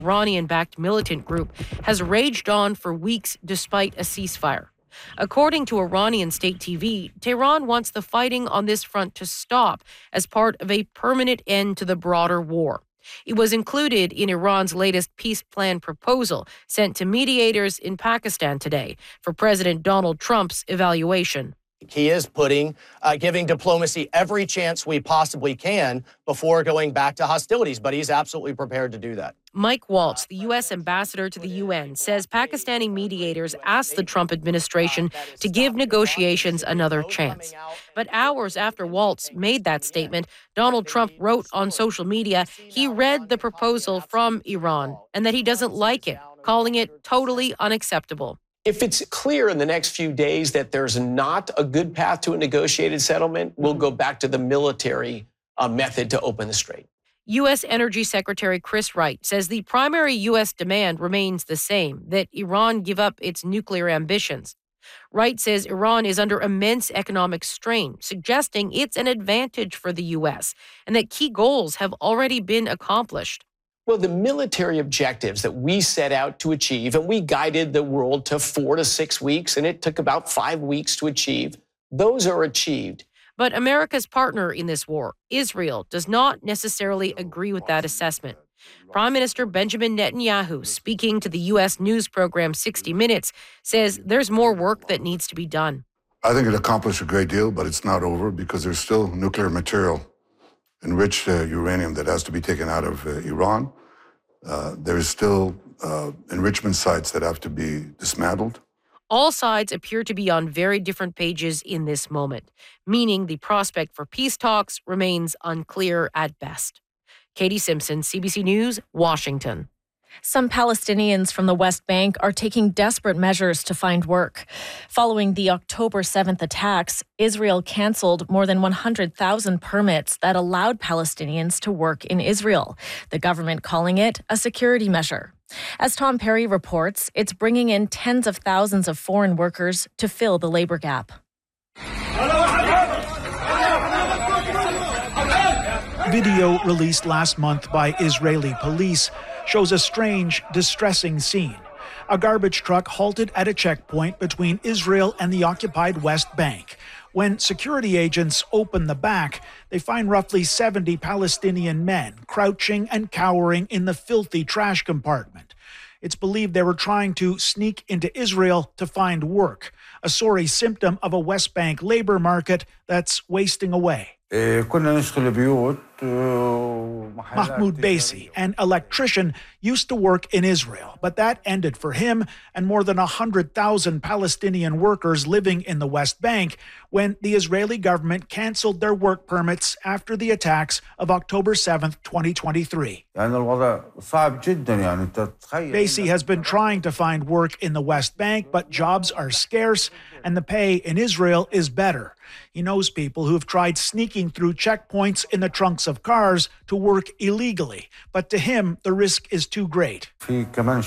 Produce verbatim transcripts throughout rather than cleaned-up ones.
Iranian-backed militant group has raged on for weeks despite a ceasefire. According to Iranian state T V, Tehran wants the fighting on this front to stop as part of a permanent end to the broader war. It was included in Iran's latest peace plan proposal sent to mediators in Pakistan today for President Donald Trump's evaluation. He is putting, uh, giving diplomacy every chance we possibly can before going back to hostilities, but he's absolutely prepared to do that. Mike Waltz, the U S ambassador to the U N, says Pakistani mediators asked the Trump administration to give negotiations another chance. But hours after Waltz made that statement, Donald Trump wrote on social media he read the proposal from Iran and that he doesn't like it, calling it totally unacceptable. If it's clear in the next few days that there's not a good path to a negotiated settlement, we'll go back to the military uh, method to open the strait. U S Energy Secretary Chris Wright says the primary U S demand remains the same, that Iran give up its nuclear ambitions. Wright says Iran is under immense economic strain, suggesting it's an advantage for the U S and that key goals have already been accomplished. Well, the military objectives that we set out to achieve, and we guided the world to four to six weeks, and it took about five weeks to achieve, those are achieved. But America's partner in this war, Israel, does not necessarily agree with that assessment. Prime Minister Benjamin Netanyahu, speaking to the U S news program sixty minutes, says there's more work that needs to be done. I think it accomplished a great deal, but it's not over because there's still nuclear material, enriched uh, uranium that has to be taken out of uh, Iran. Uh, there's still uh, enrichment sites that have to be dismantled. All sides appear to be on very different pages in this moment, meaning the prospect for peace talks remains unclear at best. Katie Simpson, C B C News, Washington. Some Palestinians from the West Bank are taking desperate measures to find work. Following the October seventh attacks, Israel canceled more than one hundred thousand permits that allowed Palestinians to work in Israel, the government calling it a security measure. As Tom Perry reports, it's bringing in tens of thousands of foreign workers to fill the labor gap. Video released last month by Israeli police shows a strange, distressing scene. A garbage truck halted at a checkpoint between Israel and the occupied West Bank. When security agents open the back, they find roughly seventy Palestinian men crouching and cowering in the filthy trash compartment. It's believed they were trying to sneak into Israel to find work, a sorry symptom of a West Bank labor market that's wasting away. Mahmoud Baisi, an electrician, used to work in Israel, but that ended for him and more than one hundred thousand Palestinian workers living in the West Bank when the Israeli government canceled their work permits after the attacks of October seventh, twenty twenty-three. Baisi has been trying to find work in the West Bank, but jobs are scarce and the pay in Israel is better. He knows people who have tried sneaking through checkpoints in the trunks of cars to work illegally, but to him, the risk is too great. You have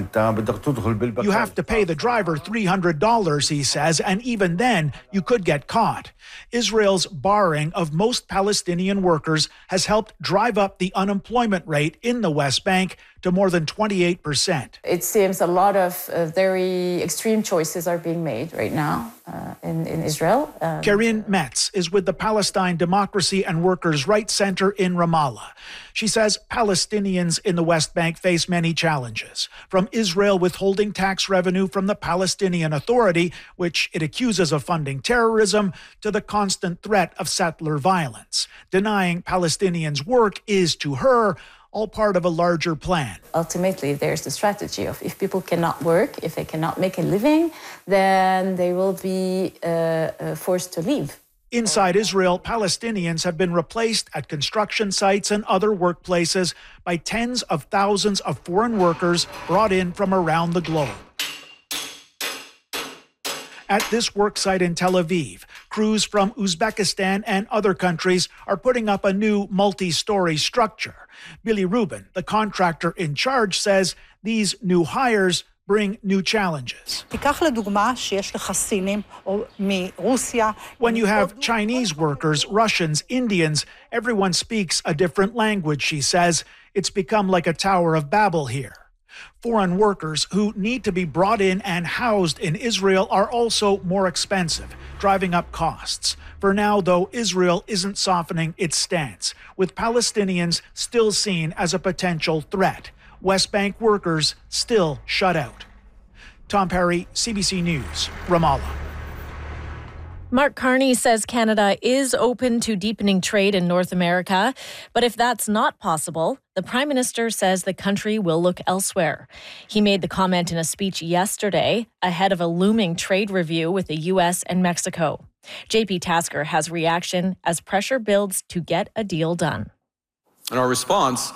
to pay the driver three hundred dollars, he says, and even then, you could get caught. Israel's barring of most Palestinian workers has helped drive up the unemployment rate in the West Bank to more than twenty-eight percent. It seems a lot of uh, very extreme choices are being made right now uh, in, in Israel. Um, Karin Metz is with the Palestine Democracy and Workers' Rights Center in Ramallah. She says Palestinians in the West Bank face many challenges, from Israel withholding tax revenue from the Palestinian Authority, which it accuses of funding terrorism, to the constant threat of settler violence. Denying Palestinians work is, to her, all part of a larger plan. Ultimately, there's the strategy of if people cannot work, if they cannot make a living, then they will be uh, uh, forced to leave. Inside Israel, Palestinians have been replaced at construction sites and other workplaces by tens of thousands of foreign workers brought in from around the globe. At this worksite in Tel Aviv, crews from Uzbekistan and other countries are putting up a new multi-story structure. Billy Rubin, the contractor in charge, says these new hires bring new challenges. When you have Chinese workers, Russians, Indians, everyone speaks a different language, she says. It's become like a Tower of Babel here. Foreign workers who need to be brought in and housed in Israel are also more expensive, driving up costs. For now, though, Israel isn't softening its stance, with Palestinians still seen as a potential threat. West Bank workers still shut out. Tom Perry, C B C News, Ramallah. Mark Carney says Canada is open to deepening trade in North America, but if that's not possible, the Prime Minister says the country will look elsewhere. He made the comment in a speech yesterday ahead of a looming trade review with the U S and Mexico. J P Tasker has reaction as pressure builds to get a deal done. And our response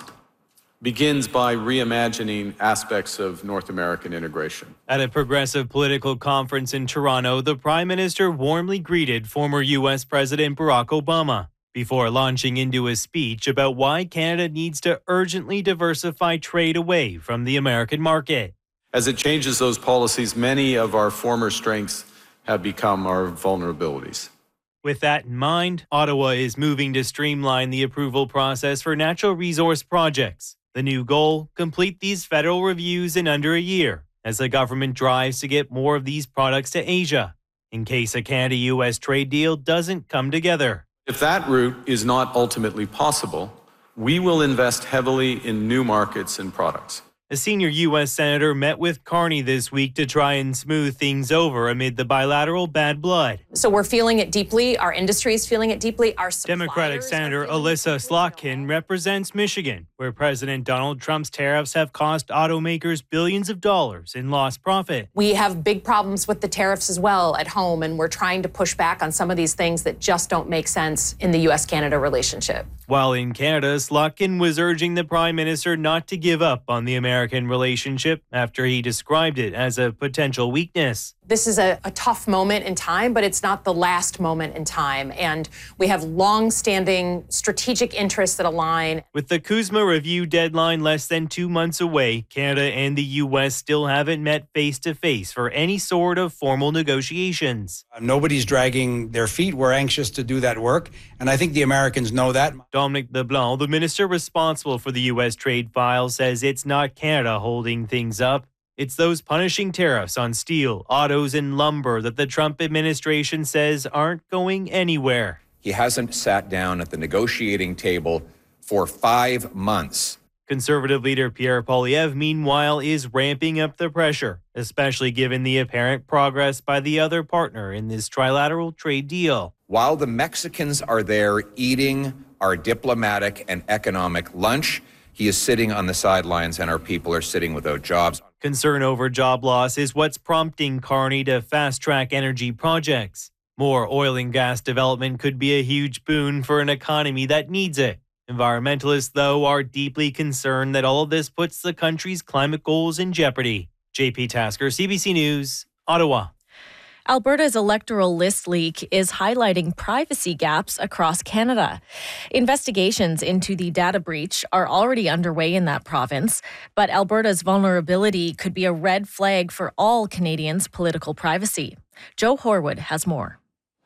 begins by reimagining aspects of North American integration. At a progressive political conference in Toronto, the Prime Minister warmly greeted former U S President Barack Obama before launching into a speech about why Canada needs to urgently diversify trade away from the American market. As it changes those policies, many of our former strengths have become our vulnerabilities. With that in mind, Ottawa is moving to streamline the approval process for natural resource projects. The new goal, complete these federal reviews in under a year as the government drives to get more of these products to Asia, in case a Canada U S trade deal doesn't come together. If that route is not ultimately possible, we will invest heavily in new markets and products. A senior U S senator met with Carney this week to try and smooth things over amid the bilateral bad blood. So we're feeling it deeply. Our industry is feeling it deeply. Our Democratic Senator Alyssa Slotkin represents Michigan, where President Donald Trump's tariffs have cost automakers billions of dollars in lost profit. We have big problems with the tariffs as well at home, and we're trying to push back on some of these things that just don't make sense in the U S Canada relationship. While in Canada, Slotkin was urging the Prime Minister not to give up on the American relationship after he described it as a potential weakness. This is a, a tough moment in time, but it's not the last moment in time. And we have long-standing strategic interests that align. With the CUSMA review deadline less than two months away, Canada and the U S still haven't met face-to-face for any sort of formal negotiations. Uh, nobody's dragging their feet. We're anxious to do that work, and I think the Americans know that. Dominic LeBlanc, the minister responsible for the U S trade file, says it's not Canada holding things up. It's those punishing tariffs on steel, autos, and lumber that the Trump administration says aren't going anywhere. He hasn't sat down at the negotiating table for five months. Conservative leader Pierre Poilievre, meanwhile, is ramping up the pressure, especially given the apparent progress by the other partner in this trilateral trade deal. While the Mexicans are there eating our diplomatic and economic lunch, he is sitting on the sidelines and our people are sitting without jobs. Concern over job loss is what's prompting Carney to fast-track energy projects. More oil and gas development could be a huge boon for an economy that needs it. Environmentalists, though, are deeply concerned that all of this puts the country's climate goals in jeopardy. J P Tasker, C B C News, Ottawa. Alberta's electoral list leak is highlighting privacy gaps across Canada. Investigations into the data breach are already underway in that province, but Alberta's vulnerability could be a red flag for all Canadians' political privacy. Joe Horwood has more.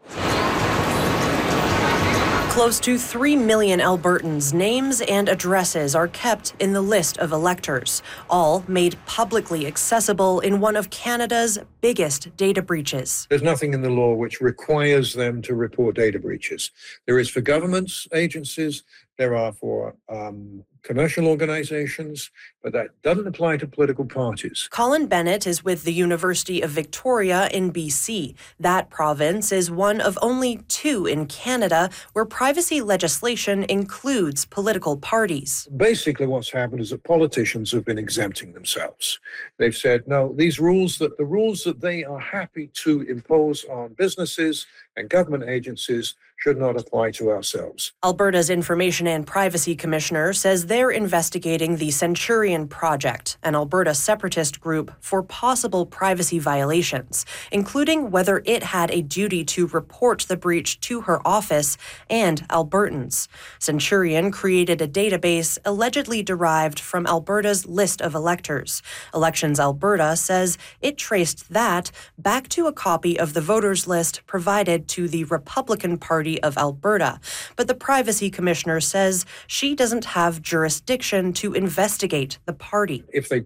Close to three million Albertans' names and addresses are kept in the list of electors, all made publicly accessible in one of Canada's biggest data breaches. There's nothing in the law which requires them to report data breaches. There is for governments, agencies, there are for um, commercial organizations, but that doesn't apply to political parties. Colin Bennett is with the University of Victoria in B C. That province is one of only two in Canada where privacy legislation includes political parties. Basically what's happened is that politicians have been exempting themselves. They've said, no, these rules, that the rules that they are happy to impose on businesses and government agencies should not apply to ourselves. Alberta's Information and Privacy Commissioner says they're investigating the Centurion Project, an Alberta separatist group, for possible privacy violations, including whether it had a duty to report the breach to her office and Albertans. Centurion created a database allegedly derived from Alberta's list of electors. Elections Alberta says it traced that back to a copy of the voters list provided tied to the Republican Party of Alberta. But the Privacy Commissioner says she doesn't have jurisdiction to investigate the party. If they